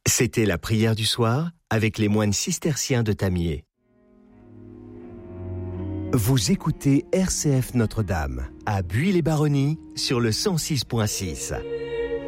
C'était la prière du soir avec les moines cisterciens de Tamier. Vous écoutez RCF Notre-Dame à Buis-les-Baronnies sur le 106.6.